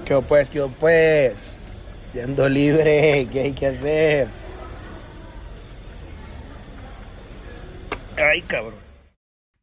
¿Qué pues? Yendo libre, ¿qué hay que hacer? Ay, cabrón.